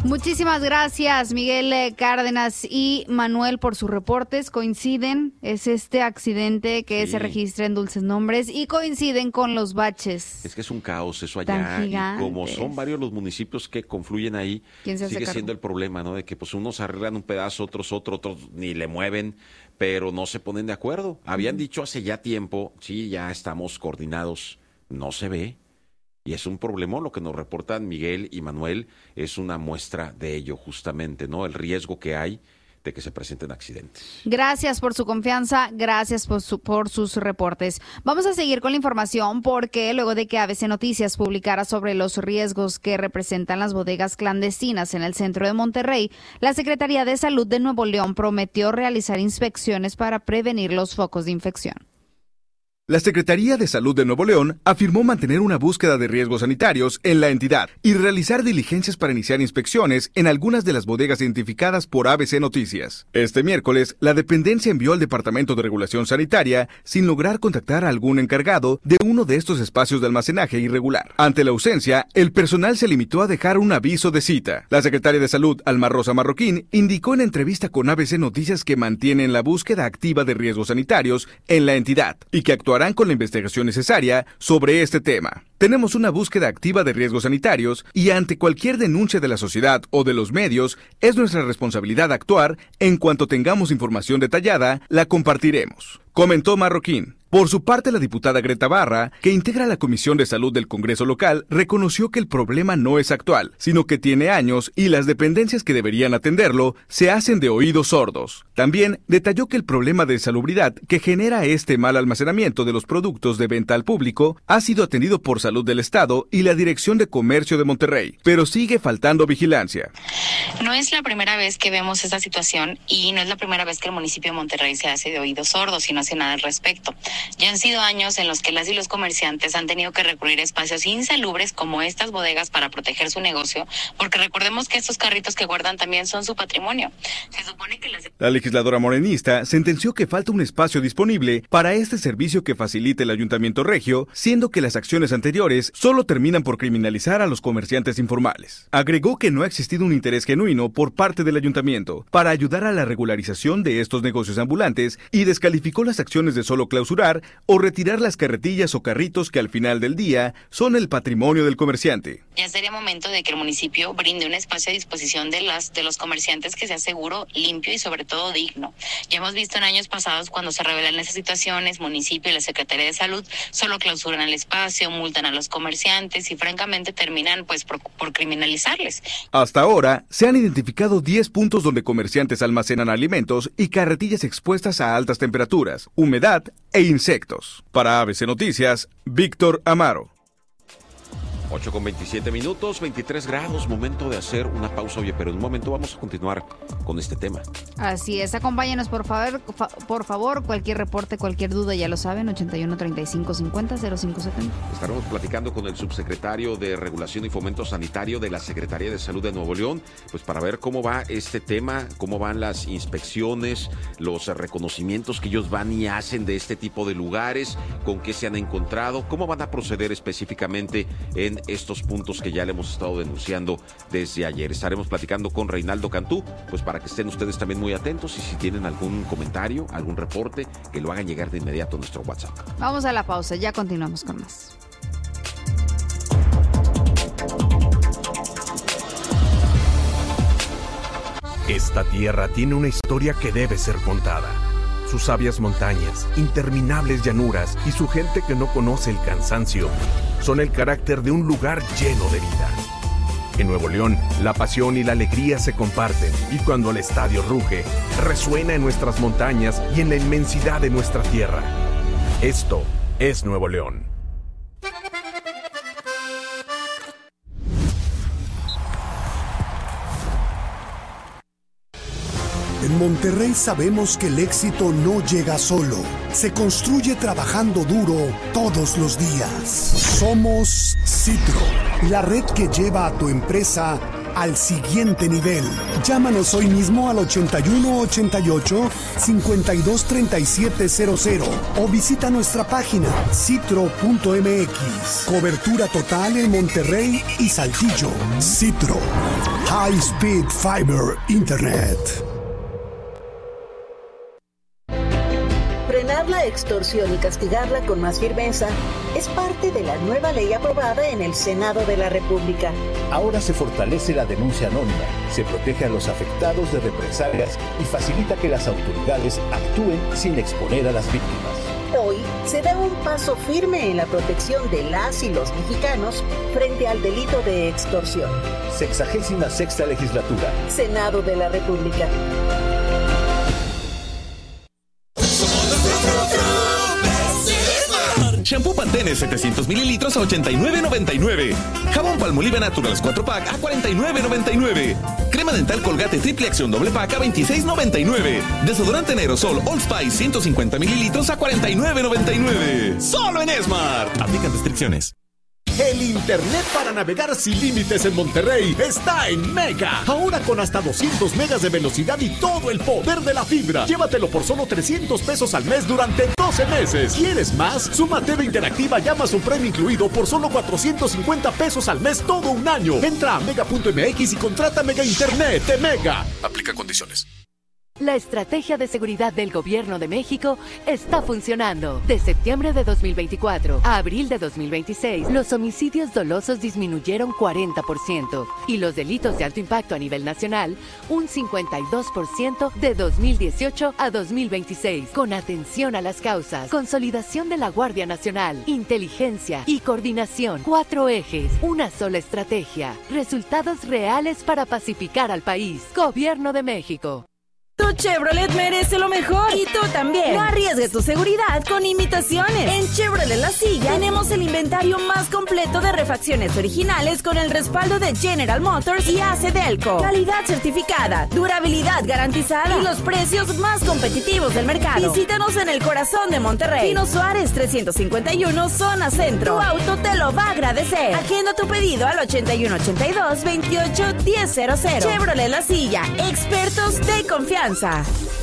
Muchísimas gracias, Miguel Cárdenas y Manuel, por sus reportes. Coinciden, es este accidente que se registra en Dulces Nombres y coinciden con los baches. Es que es un caos eso allá, y como son varios los municipios que confluyen ahí, sigue siendo el problema, ¿no? De que pues unos arreglan un pedazo, otros ni le mueven, pero no se ponen de acuerdo. Habían dicho hace ya tiempo, sí, ya estamos coordinados, no se ve. Y es un problemón lo que nos reportan Miguel y Manuel, es una muestra de ello justamente, ¿no? El riesgo que hay de que se presenten accidentes. Gracias por su confianza, gracias por sus reportes. Vamos a seguir con la información porque luego de que ABC Noticias publicara sobre los riesgos que representan las bodegas clandestinas en el centro de Monterrey, la Secretaría de Salud de Nuevo León prometió realizar inspecciones para prevenir los focos de infección. La Secretaría de Salud de Nuevo León afirmó mantener una búsqueda de riesgos sanitarios en la entidad y realizar diligencias para iniciar inspecciones en algunas de las bodegas identificadas por ABC Noticias. Este miércoles, la dependencia envió al Departamento de Regulación Sanitaria sin lograr contactar a algún encargado de uno de estos espacios de almacenaje irregular. Ante la ausencia, el personal se limitó a dejar un aviso de cita. La secretaria de Salud, Alma Rosa Marroquín, indicó en entrevista con ABC Noticias que mantienen la búsqueda activa de riesgos sanitarios en la entidad y que actuarán con la investigación necesaria sobre este tema. Tenemos una búsqueda activa de riesgos sanitarios y ante cualquier denuncia de la sociedad o de los medios, es nuestra responsabilidad actuar. En cuanto tengamos información detallada, la compartiremos, comentó Marroquín. Por su parte, la diputada Greta Barra, que integra la Comisión de Salud del Congreso local, reconoció que el problema no es actual, sino que tiene años y las dependencias que deberían atenderlo se hacen de oídos sordos. También detalló que el problema de salubridad que genera este mal almacenamiento de los productos de venta al público ha sido atendido por Salud del Estado y la Dirección de Comercio de Monterrey, pero sigue faltando vigilancia. No es la primera vez que vemos esta situación y no es la primera vez que el municipio de Monterrey se hace de oídos sordos y no hace nada al respecto. Ya han sido años en los que las y los comerciantes han tenido que recurrir a espacios insalubres como estas bodegas para proteger su negocio, porque recordemos que estos carritos que guardan también son su patrimonio. Se supone que la legisladora morenista sentenció que falta un espacio disponible para este servicio que facilite el Ayuntamiento Regio, siendo que las acciones anteriores solo terminan por criminalizar a los comerciantes informales. Agregó que no ha existido un interés genuino por parte del Ayuntamiento para ayudar a la regularización de estos negocios ambulantes y descalificó las acciones de solo clausurar o retirar las carretillas o carritos que al final del día son el patrimonio del comerciante. Ya sería momento de que el municipio brinde un espacio a disposición de los comerciantes que sea seguro, limpio y sobre todo digno. Ya hemos visto en años pasados cuando se revelan esas situaciones, municipio y la Secretaría de Salud solo clausuran el espacio, multan a los comerciantes y francamente terminan por criminalizarles. Hasta ahora se han identificado 10 puntos donde comerciantes almacenan alimentos y carretillas expuestas a altas temperaturas, humedad e insectos. Para ABC Noticias, Víctor Amaro. 8:27, 23 grados, momento de hacer una pausa. Oye, pero en un momento vamos a continuar con este tema. Así es, acompáñenos por favor, cualquier reporte, cualquier duda, ya lo saben, 81 35 50 0570. Estaremos platicando con el subsecretario de Regulación y Fomento Sanitario de la Secretaría de Salud de Nuevo León, pues para ver cómo va este tema, cómo van las inspecciones, los reconocimientos que ellos van y hacen de este tipo de lugares, con qué se han encontrado, cómo van a proceder específicamente en estos puntos que ya le hemos estado denunciando desde ayer. Estaremos platicando con Reinaldo Cantú, pues para que estén ustedes también muy atentos y si tienen algún comentario, algún reporte, que lo hagan llegar de inmediato a nuestro WhatsApp. Vamos a la pausa, ya continuamos con más. Esta tierra tiene una historia que debe ser contada. Sus sabias montañas, interminables llanuras y su gente que no conoce el cansancio son el carácter de un lugar lleno de vida. En Nuevo León, la pasión y la alegría se comparten y cuando el estadio ruge, resuena en nuestras montañas y en la inmensidad de nuestra tierra. Esto es Nuevo León. En Monterrey sabemos que el éxito no llega solo, se construye trabajando duro todos los días. Somos Citro, la red que lleva a tu empresa al siguiente nivel. Llámanos hoy mismo al 8188-523700 o visita nuestra página citro.mx. Cobertura total en Monterrey y Saltillo. Citro. High Speed Fiber Internet. Frenar la extorsión y castigarla con más firmeza es parte de la nueva ley aprobada en el Senado de la República. Ahora se fortalece la denuncia anónima, se protege a los afectados de represalias y facilita que las autoridades actúen sin exponer a las víctimas. Hoy se da un paso firme en la protección de las y los mexicanos frente al delito de extorsión. 66ª Legislatura. Senado de la República. Shampoo Pantene 700 mililitros a $89.99. Jabón Palmolive Naturals 4-pack a $49.99. Crema dental Colgate Triple Acción doble pack a $26.99. Desodorante en aerosol Old Spice 150 mililitros a $49.99. ¡Solo en Esmart! Aplican restricciones. El internet para navegar sin límites en Monterrey está en Mega. Ahora con hasta 200 megas de velocidad y todo el poder de la fibra. Llévatelo por solo $300 al mes durante 12 meses. ¿Quieres más? Suma TV interactiva y Amazon Prime incluido por solo $450 al mes todo un año. Entra a mega.mx y contrata Mega Internet de Mega. Aplica condiciones. La estrategia de seguridad del Gobierno de México está funcionando. De septiembre de 2024 a abril de 2026, los homicidios dolosos disminuyeron 40% y los delitos de alto impacto a nivel nacional un 52% de 2018 a 2026. Con atención a las causas, consolidación de la Guardia Nacional, inteligencia y coordinación. 4 ejes, una sola estrategia. Resultados reales para pacificar al país. Gobierno de México. Tu Chevrolet merece lo mejor y tú también. No arriesgues tu seguridad con imitaciones. En Chevrolet La Silla tenemos el inventario más completo de refacciones originales con el respaldo de General Motors y AC Delco. Calidad certificada, durabilidad garantizada y los precios más competitivos del mercado. Visítanos en el corazón de Monterrey. Pino Suárez 351, zona centro. Tu auto te lo va a agradecer. Agenda tu pedido al 8182-28-1000. Chevrolet La Silla, expertos de confianza.